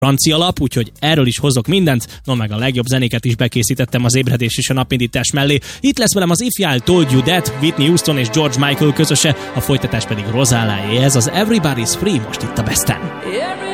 francia lap, úgyhogy erről is hozok mindent, no meg a legjobb zenéket is bekészítettem az ébredés és a napindítás mellé. Itt lesz velem az If I Told You That, Whitney Houston és George Michael közöse, a folytatás pedig Rosaláé. Ez az Everybody's Free most itt a Besten.